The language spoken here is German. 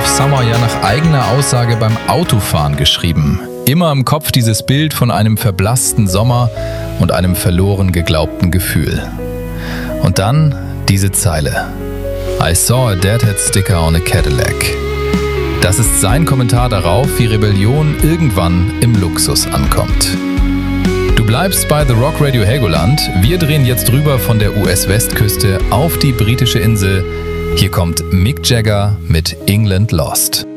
of Summer ja nach eigener Aussage beim Autofahren geschrieben. Immer im Kopf dieses Bild von einem verblassten Sommer und einem verloren geglaubten Gefühl. Und dann diese Zeile. I saw a Deadhead sticker on a Cadillac. Das ist sein Kommentar darauf, wie Rebellion irgendwann im Luxus ankommt. Du bleibst bei The Rock Radio Helgoland. Wir drehen jetzt rüber von der US-Westküste auf die britische Insel. Hier kommt Mick Jagger mit England Lost.